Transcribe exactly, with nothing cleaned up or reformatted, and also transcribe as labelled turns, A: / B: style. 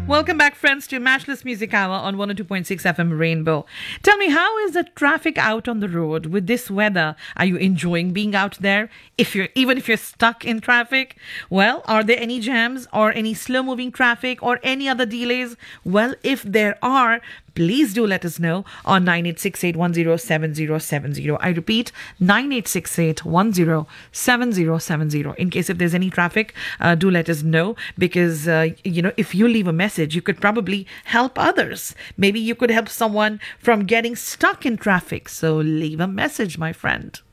A: Welcome back, friends, to Matchless Music Hour on one oh two point six F M Rainbow. Tell me, how is the traffic out on the road with this weather? Are you enjoying being out there? If you're even if you're stuck in traffic, well, are there any jams or any slow-moving traffic or any other delays? Well, if there are, please do let us know on nine eight six eight one zero seven zero seven zero. I repeat, nine eight six eight one zero seven zero seven zero. In case if there's any traffic, uh, do let us know, because, uh, you know, if you leave a message, you could probably help others. Maybe you could help someone from getting stuck in traffic. So leave a message, my friend.